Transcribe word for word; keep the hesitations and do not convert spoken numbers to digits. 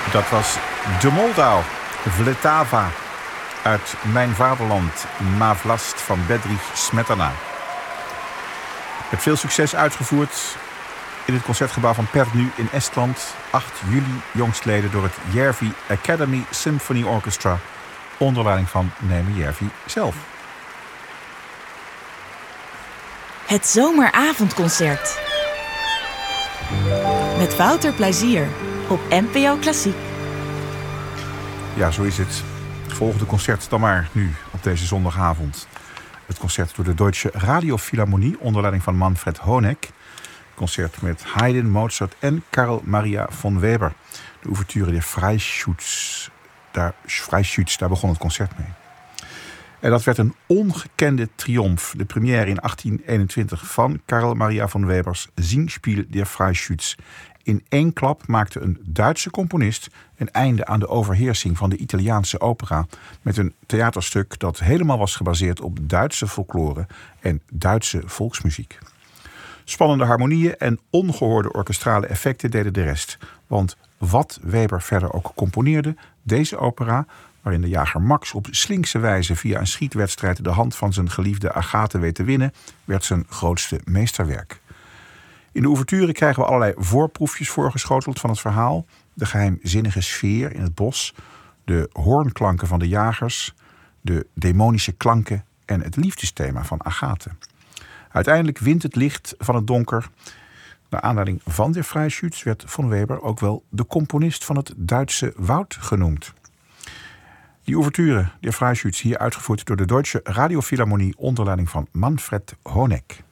Dat was de Moldau, Vltava, uit Mijn Vaderland, Ma Vlast van Bedřich Smetana. Met veel succes uitgevoerd in het Concertgebouw van Pernu in Estland. acht juli jongstleden door het Järvi Academy Symphony Orchestra, onder leiding van Neeme Järvi zelf. Het zomeravondconcert. Met Wouter Plezier op N P O Klassiek. Ja, zo is het. Het volgende concert dan maar nu op deze zondagavond. Het concert door de Deutsche Radiophilharmonie onder leiding van Manfred Honeck. Concert met Haydn, Mozart en Carl Maria von Weber. De ouverture der Freischütz. Daar, Freischütz, daar begon het concert mee. En dat werd een ongekende triomf. De première in achttien eenentwintig van Carl Maria von Webers Singspiel der Freischütz. In één klap maakte een Duitse componist een einde aan de overheersing van de Italiaanse opera met een theaterstuk dat helemaal was gebaseerd op Duitse folklore en Duitse volksmuziek. Spannende harmonieën en ongehoorde orkestrale effecten deden de rest. Want wat Weber verder ook componeerde, deze opera, waarin de jager Max op slinkse wijze via een schietwedstrijd de hand van zijn geliefde Agathe weet te winnen, werd zijn grootste meesterwerk. In de ouverture krijgen we allerlei voorproefjes voorgeschoteld van het verhaal. De geheimzinnige sfeer in het bos, de hoornklanken van de jagers, de demonische klanken en het liefdesthema van Agathe. Uiteindelijk wint het licht van het donker. Naar aanleiding van de Freischütz werd von Weber ook wel de componist van het Duitse woud genoemd. Die ouverture, de Freischütz, hier uitgevoerd door de Deutsche Radiophilharmonie onder leiding van Manfred Honeck.